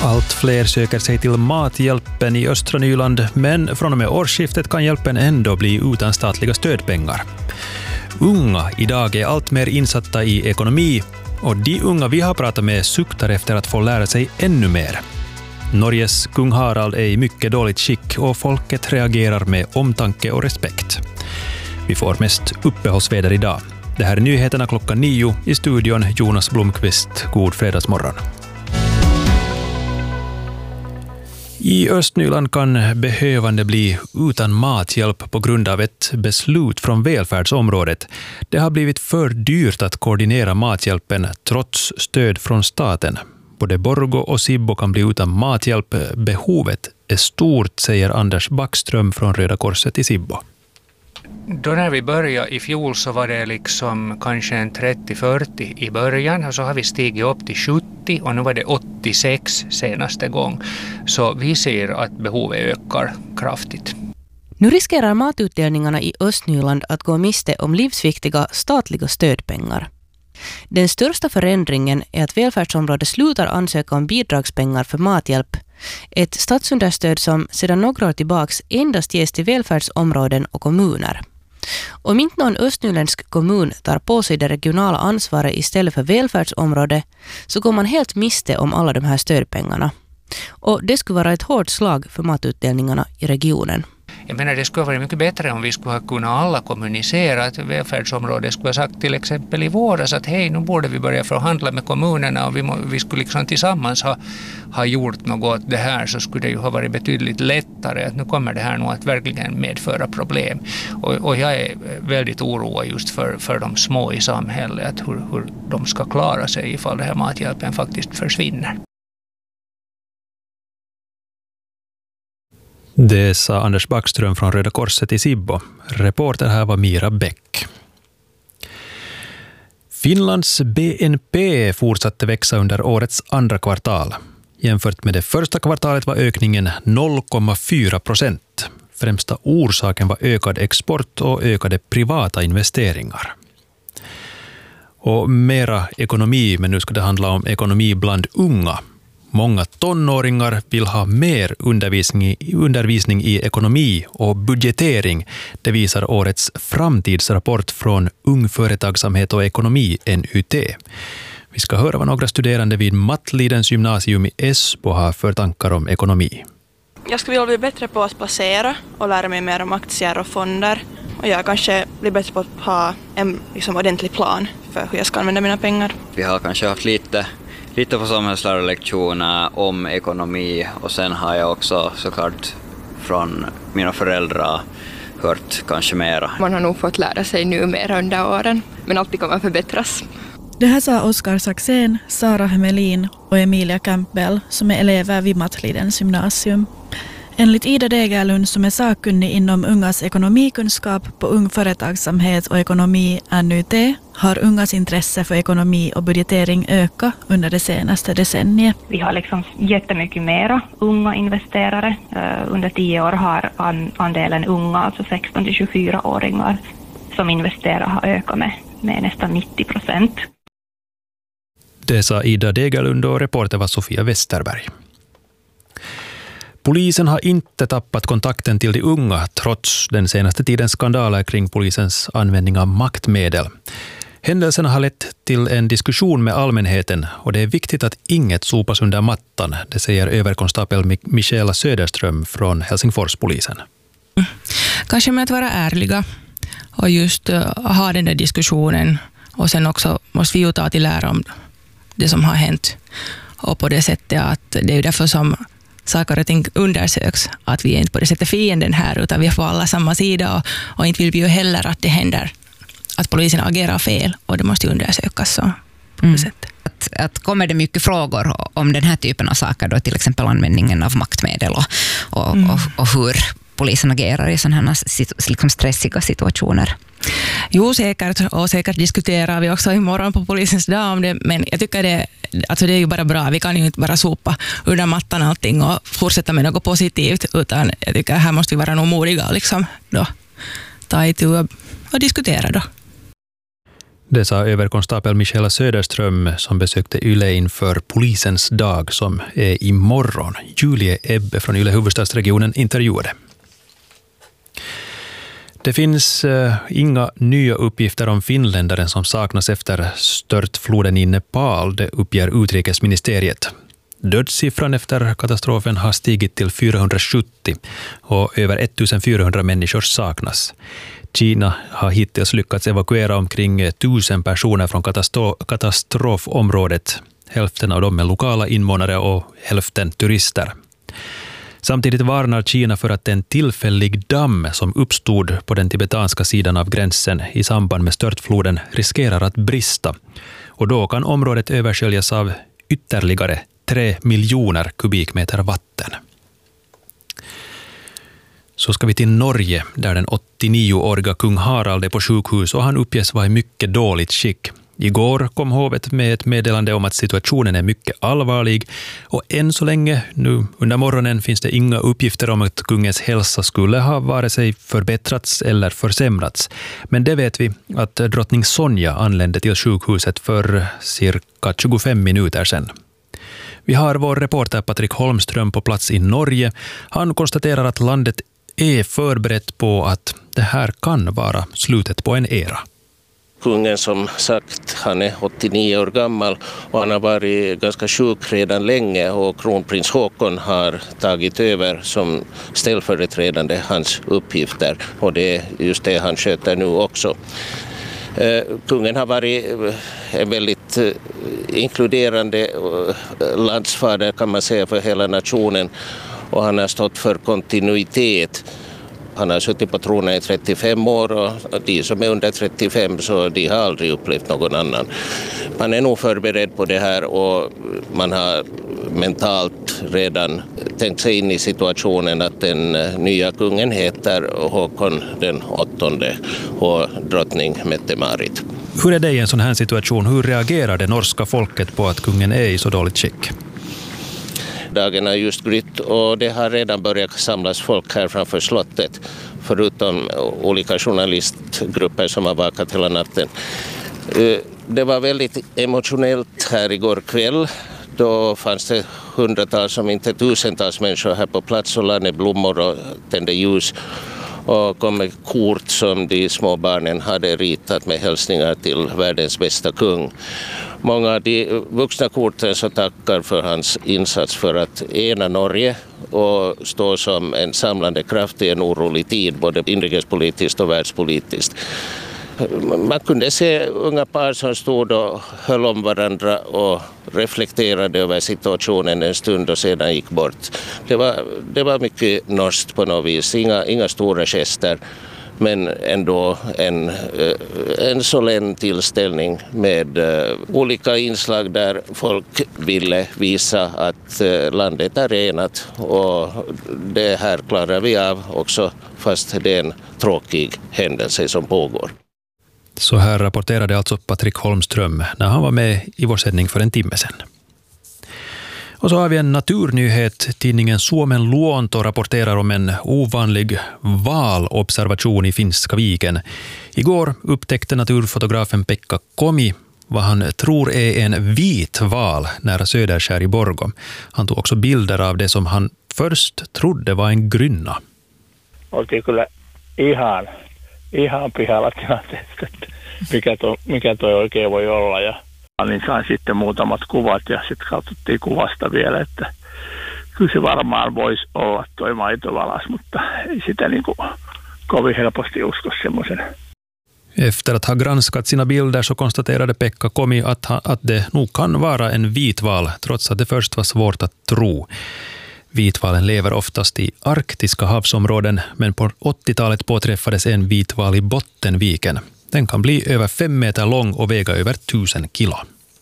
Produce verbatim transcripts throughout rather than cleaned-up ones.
Allt fler söker sig till Mathjälpen i östra Nyland, men från och med årsskiftet kan hjälpen ändå bli utan statliga stödpengar. Unga idag är allt mer insatta i ekonomi, och de unga vi har pratat med suktar efter att få lära sig ännu mer. Norges kung Harald är i mycket dåligt skick och folket reagerar med omtanke och respekt. Vi får mest uppehållsväder idag. Det här är nyheterna klockan nio, i studion Jonas Blomqvist. God fredagsmorgon. I Östnyland kan behövande bli utan mathjälp på grund av ett beslut från välfärdsområdet. Det har blivit för dyrt att koordinera mathjälpen trots stöd från staten. Både Borgå och Sibbo kan bli utan mathjälp. Behovet är stort, säger Anders Backström från Röda Korset i Sibbo. Då när vi började i fjol så var det liksom kanske en trettio till fyrtio i början, och så har vi stigit upp till sjuttio och nu var det åttiosex senaste gång. Så vi ser att behovet ökar kraftigt. Nu riskerar matutdelningarna i Östnyland att gå miste om livsviktiga statliga stödpengar. Den största förändringen är att välfärdsområdet slutar ansöka om bidragspengar för mathjälp. Ett statsunderstöd som sedan några år tillbaks endast ges till välfärdsområden och kommuner. Om inte någon östnyländsk kommun tar på sig det regionala ansvaret istället för välfärdsområde, så går man helt miste om alla de här stödpengarna. Och det skulle vara ett hårt slag för matutdelningarna i regionen. Jag menar, det skulle vara mycket bättre om vi skulle ha kunnat alla kommunicera att välfärdsområdet skulle ha sagt till exempel i våras att hej, nu borde vi börja förhandla med kommunerna och vi, må, vi skulle liksom tillsammans ha, ha gjort något åt det här, så skulle det ju ha varit betydligt lättare. Att nu kommer det här nog att verkligen medföra problem. Och, och jag är väldigt oroad just för, för de små i samhället, hur, hur de ska klara sig ifall det här mathjälpen faktiskt försvinner. Det sa Anders Backström från Röda Korset i Sibbo. Reporter här var Mira Bäck. Finlands B N P fortsatte växa under årets andra kvartal. Jämfört med det första kvartalet var ökningen noll komma fyra procent. Främsta orsaken var ökad export och ökade privata investeringar. Och mera ekonomi, men nu ska det handla om ekonomi bland unga. Många tonåringar vill ha mer undervisning i, undervisning i ekonomi och budgetering. Det visar årets framtidsrapport från Ung företagsamhet och ekonomi, N U T. Vi ska höra vad några studerande vid Mattlidens gymnasium i Esbo har för tankar om ekonomi. Jag skulle vilja bli bättre på att placera och lära mig mer om aktier och fonder. Och jag kanske blir bättre på att ha en liksom, ordentlig plan för hur jag ska använda mina pengar. Vi har kanske haft lite... Lite på samhällslärarlektioner om ekonomi, och sen har jag också såklart från mina föräldrar hört kanske mera. Man har nog fått lära sig nu mer under åren, men alltid kommer förbättras. Det här sa Oskar Saxén, Sara Hemelin och Emilia Campbell som är elever vid Mattlidens gymnasium. Enligt Ida Degerlund som är sakkunnig inom ungas ekonomikunskap på Ung företagsamhet och ekonomi N U T har ungas intresse för ekonomi och budgetering ökat under det senaste decenniet. Vi har liksom jättemycket mera unga investerare. Uh, under tio år har an- andelen unga, alltså sexton till tjugofyra-åringar som investerar, har ökat med, med nästan nittio procent. Det sa Ida Degerlund och reporter var Sofia Westerberg. Polisen har inte tappat kontakten till de unga trots den senaste tidens skandaler kring polisens användning av maktmedel. Händelserna har lett till en diskussion med allmänheten, och det är viktigt att inget sopas under mattan, det säger överkonstapel Michaela Söderström från Helsingforspolisen. Kanske med att vara ärliga och just ha den där diskussionen, och sen också måste vi ju ta till lära om det som har hänt, och på det sättet att det är ju därför som saker och ting undersöks, att vi är inte på det sättet fienden här, utan vi är på alla samma sida, och, och inte vill vi ju heller att det händer att polisen agerar fel, och det måste ju undersökas så på mm. det sättet. Att, att kommer det mycket frågor om den här typen av saker, då, till exempel användningen av maktmedel och, och, mm. och, och hur polisen agerar i sådana här liksom stressiga situationer? Jo, säkert, och säkert diskuterar vi också imorgon på polisens dag om det, men jag tycker det, alltså det är ju bara bra. Vi kan ju inte bara sopa under mattan allting och fortsätta med något positivt, utan jag tycker här måste vi vara nog modiga och liksom då ta itu och, och diskutera då. Det sa överkonstapel Michela Söderström som besökte Yle inför polisens dag som är imorgon. Julie Ebbe från Yle huvudstadsregionen intervjuade. Det finns eh, inga nya uppgifter om finländaren som saknas efter störtfloden i Nepal, det uppger utrikesministeriet. Dödssiffran efter katastrofen har stigit till fyrahundrasjuttio och över ettusenfyrahundra människor saknas. Kina har hittills lyckats evakuera omkring tusen personer från katastro- katastrofområdet. Hälften av dem är lokala invånare och hälften turister. Samtidigt varnar Kina för att en tillfällig damm som uppstod på den tibetanska sidan av gränsen i samband med störtfloden riskerar att brista. Och då kan området översköljas av ytterligare tre miljoner kubikmeter vatten. Så ska vi till Norge där den åttionioåriga kung Harald är på sjukhus och han uppges vara i mycket dåligt skick. Igår kom hovet med ett meddelande om att situationen är mycket allvarlig och än så länge nu under morgonen finns det inga uppgifter om att kungens hälsa skulle ha vare sig förbättrats eller försämrats. Men det vet vi att drottning Sonja anlände till sjukhuset för cirka tjugofem minuter sedan. Vi har vår reporter Patrik Holmström på plats i Norge. Han konstaterar att landet är förberett på att det här kan vara slutet på en era. Kungen som sagt, han är åttionio år gammal och han har varit ganska sjuk redan länge och kronprins Håkon har tagit över som ställföreträdande hans uppgifter och det är just det han sköter nu också. Kungen har varit en väldigt inkluderande landsfader kan man säga för hela nationen och han har stått för kontinuitet. Han har suttit på tronen i trettiofem år och de som är under trettiofem så de har aldrig upplevt någon annan. Man är nog förberedd på det här och man har mentalt redan tänkt sig in i situationen att den nya kungen heter Håkon den åttonde och drottning Mette-Marit. Hur är det i en sån här situation? Hur reagerar det norska folket på att kungen är i så dåligt skick? Dagen har just grytt och det har redan börjat samlas folk här framför slottet förutom olika journalistgrupper som har vakat hela natten. Det var väldigt emotionellt här igår kväll. Då fanns det hundratals om inte tusentals människor här på plats och lade blommor och tände ljus och kom med kort som de små barnen hade ritat med hälsningar till världens bästa kung. Många av de vuxna korten så tackar för hans insats för att ena Norge och stå som en samlande kraft i en orolig tid, både inrikespolitiskt och världspolitiskt. Man kunde se unga par som stod och höll om varandra och reflekterade över situationen en stund och sedan gick bort. Det var, det var mycket norskt på något vis, inga, inga stora gester. Men ändå en, en solenn tillställning med olika inslag där folk ville visa att landet är enat och det här klarar vi av också fast det är en tråkig händelse som pågår. Så här rapporterade alltså Patrik Holmström när han var med i vår sändning för en timme sedan. Och så har vi en naturnyhet. Tidningen Suomen Luonto rapporterar om en ovanlig valobservation i Finska viken. Igår upptäckte naturfotografen Pekka Komi vad han tror är en vit val nära Söderskär i Borgå. Han tog också bilder av det som han först trodde var en grynna. Oltiin kyllä ihan, ihan pihalla tilanteesta, mikä, to, mikä toi oikein voi olla ja niin sain sitten muutamat kuvat ja sitten katsottiin kuvasta vielä, että kyllä se varmaan voisi olla toi maitovalas, mutta ei sitä niin kuin kovin helposti usko semmoisen. Efter att ha granskat sina bilder så konstaterade Pekka Komi att, ha, att det nog kan vara en vitval, trots att det först var svårt att tro. Vitvalen lever oftast i arktiska havsområden, men på åttiotalet påträffades en vitval i Bottenviken. Den kan bli över fem meter lång och väga över tusen kilo.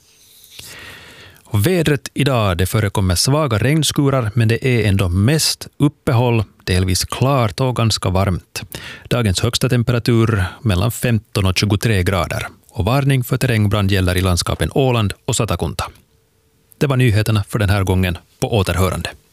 Och vädret idag, det förekommer svaga regnskurar, men det är ändå mest uppehåll, delvis klart och ganska varmt. Dagens högsta temperatur mellan femton och tjugotre grader. Och varning för terrängbrand gäller i landskapen Åland och Satakunta. Det var nyheterna för den här gången. På återhörande.